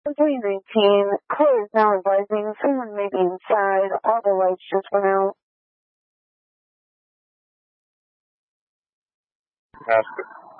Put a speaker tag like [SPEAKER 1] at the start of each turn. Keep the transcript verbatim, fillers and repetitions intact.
[SPEAKER 1] three nineteen, core is now advising someone may be inside. All the lights just went out.
[SPEAKER 2] Master.